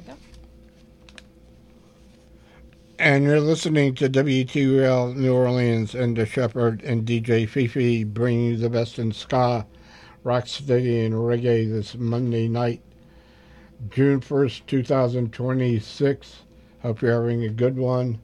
go. And you're listening to WTUL New Orleans and the Shepherd and DJ Fifi bringing you the best in ska, rocksteady, and reggae this Monday night, June 1st, 2026. Hope you're having a good one.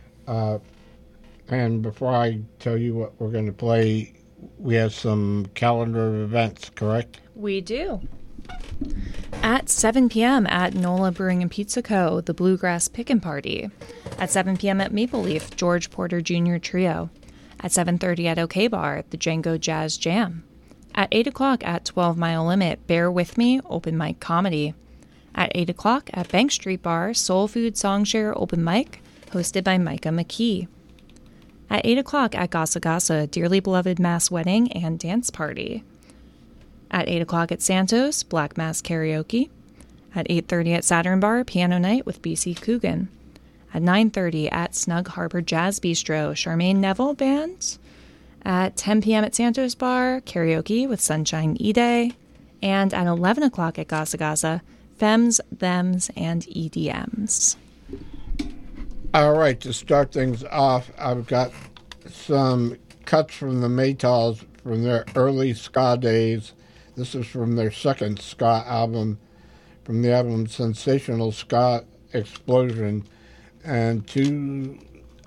And before I tell you what we're going to play, we have some calendar of events, correct? We do. At 7 p.m. at NOLA Brewing and Pizza Co., the Bluegrass Pickin' Party. At 7 p.m. at Maple Leaf, George Porter Jr. Trio. At 7:30 at OK Bar, the Django Jazz Jam. At 8 o'clock at 12 Mile Limit, Bear With Me, Open Mic Comedy. At 8 o'clock at Bank Street Bar, Soul Food Songshare Open Mic, hosted by Micah McKee. At 8 o'clock at Gasa Gasa, Dearly Beloved Mass Wedding and Dance Party. At 8 o'clock at Santos, Black Mass Karaoke. At 8:30 at Saturn Bar, Piano Night with BC Coogan. At 9:30 at Snug Harbor Jazz Bistro, Charmaine Neville Band. At 10 p.m. at Santos Bar, Karaoke with Sunshine E-Day. And at 11 o'clock at Gasa Gasa, Femmes, Thems, and EDMs. All right, to start things off, I've got some cuts from the Maytals from their early ska days. This is from their second ska album, from the album Sensational Ska Explosion, and two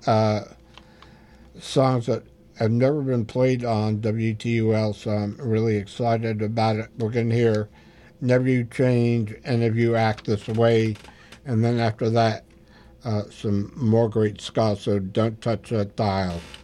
songs that have never been played on WTUL, so I'm really excited about it. We're going to hear Never You Change and If You Act This Way, and then after that, some more great ska, so don't touch that dial.